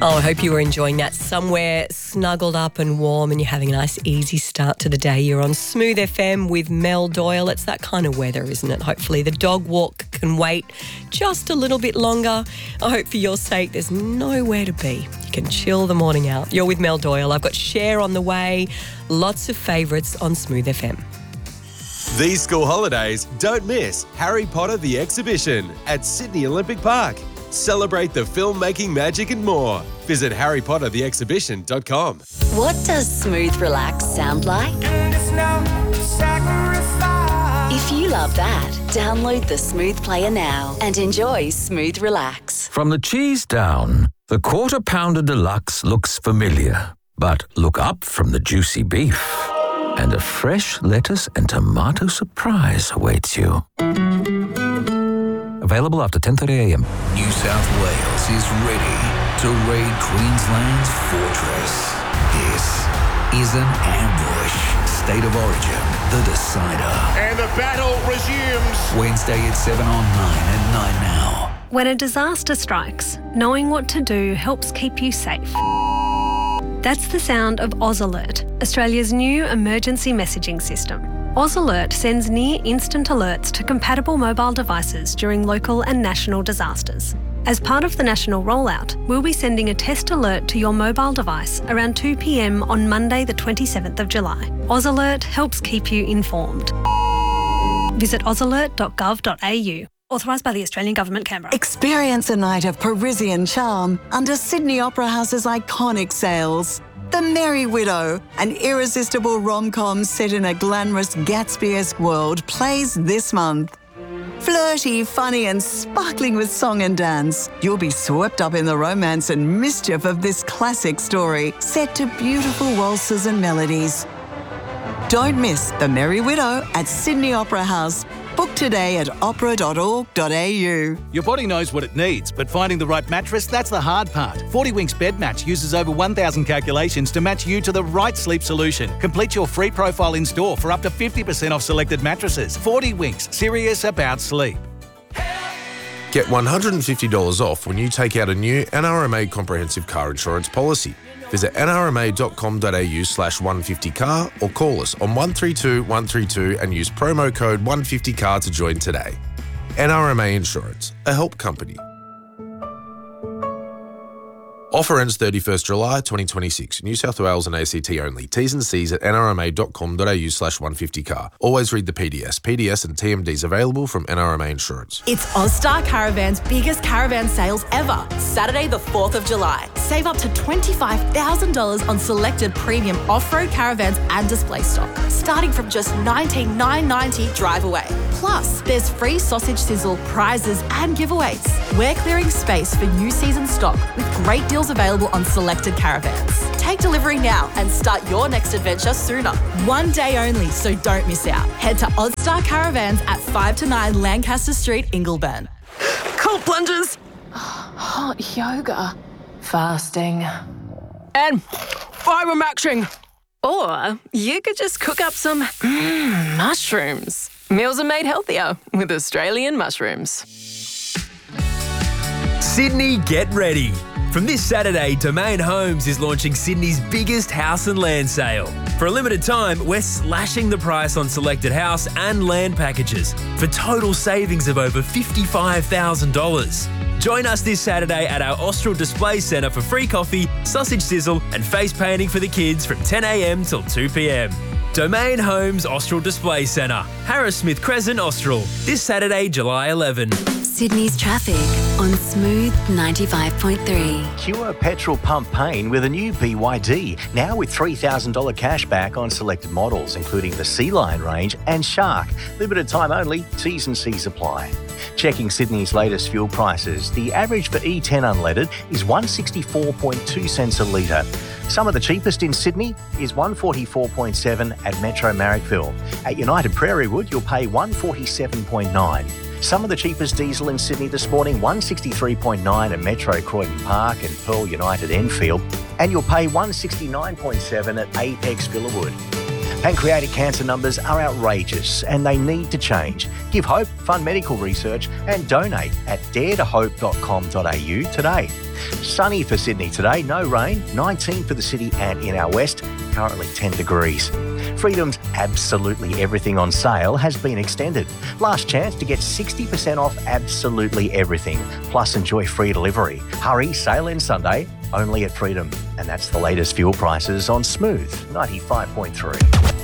Oh, I hope you were enjoying that. Somewhere snuggled up and warm and you're having a nice easy start to the day. You're on Smooth FM with Mel Doyle. It's that kind of weather, isn't it? Hopefully the dog walk can wait just a little bit longer. I hope for your sake there's nowhere to be. You can chill the morning out. You're with Mel Doyle. I've got Cher on the way. Lots of favourites on Smooth FM. These school holidays, don't miss Harry Potter the Exhibition at Sydney Olympic Park. Celebrate the filmmaking magic and more. Visit harrypottertheexhibition.com. What does Smooth Relax sound like? If you love that, download the Smooth Player now and enjoy Smooth Relax. From the cheese down, the Quarter Pounder Deluxe looks familiar. But look up from the juicy beef and a fresh lettuce and tomato surprise awaits you. Available after 10:30am. New South Wales is ready to raid Queensland's fortress. This is an ambush. State of Origin, the decider. And the battle resumes. Wednesday at 7 on 9 and 9 now. When a disaster strikes, knowing what to do helps keep you safe. That's the sound of Oz Alert, Australia's new emergency messaging system. Oz Alert sends near-instant alerts to compatible mobile devices during local and national disasters. As part of the national rollout, we'll be sending a test alert to your mobile device around 2 p.m. on Monday the 27th of July. Oz Alert helps keep you informed. Visit ozalert.gov.au. Authorised by the Australian Government, Canberra. Experience a night of Parisian charm under Sydney Opera House's iconic sails. The Merry Widow, an irresistible rom-com set in a glamorous Gatsby-esque world, plays this month. Flirty, funny and sparkling with song and dance, you'll be swept up in the romance and mischief of this classic story, set to beautiful waltzes and melodies. Don't miss The Merry Widow at Sydney Opera House. Book today at opera.org.au. Your body knows what it needs, but finding the right mattress, that's the hard part. 40 Winks Bed Match uses over 1,000 calculations to match you to the right sleep solution. Complete your free profile in store for up to 50% off selected mattresses. 40 Winks, serious about sleep. Get $150 off when you take out a new NRMA comprehensive car insurance policy. Visit nrma.com.au/150car or call us on 132 132 and use promo code 150car to join today. NRMA Insurance, a help company. Offer ends 31st July 2026. New South Wales and ACT only. T's and C's at nrma.com.au/150car. Always read the PDS. PDS and TMDs available from NRMA Insurance. It's Ozstar Caravan's biggest caravan sales ever. Saturday the 4th of July. Save up to $25,000 on selected premium off-road caravans and display stock. Starting from just $19,990 drive away. Plus, there's free sausage sizzle, prizes and giveaways. We're clearing space for new season stock with great deals available on selected caravans. Take delivery now and start your next adventure sooner. One day only, so don't miss out. Head to Ozstar Caravans at 5 to 9 Lancaster Street, Ingleburn. Cold plunges. Hot yoga. Fasting. And fibre maxing. Or you could just cook up some mushrooms. Meals are made healthier with Australian mushrooms. Sydney, get ready. From this Saturday, Domain Homes is launching Sydney's biggest house and land sale. For a limited time, we're slashing the price on selected house and land packages for total savings of over $55,000. Join us this Saturday at our Austral Display Centre for free coffee, sausage sizzle and face painting for the kids from 10 a.m. till 2 p.m. Domain Homes Austral Display Centre, Harris Smith Crescent, Austral. This Saturday, July 11. Sydney's traffic on Smooth 95.3. Cure petrol pump pain with a new BYD, now with $3,000 cash back on selected models, including the Sea Lion range and Shark. Limited time only, T's and C's apply. Checking Sydney's latest fuel prices, the average for E10 unleaded is 164.2 cents a litre. Some of the cheapest in Sydney is 144.7 at Metro Marrickville. At United Prairie Wood, you'll pay 147.9. Some of the cheapest diesel in Sydney this morning, 163.9 at Metro Croydon Park and Pearl United Enfield, and you'll pay 169.7 at Apex Villawood. Pancreatic cancer numbers are outrageous and they need to change. Give hope, fund medical research and donate at daretohope.com.au today. Sunny for Sydney today, no rain, 19 for the city and in our west, currently 10 degrees. Freedom's absolutely everything on sale has been extended. Last chance to get 60% off absolutely everything, plus enjoy free delivery. Hurry, sale ends Sunday, only at Freedom. And that's the latest fuel prices on Smooth 95.3.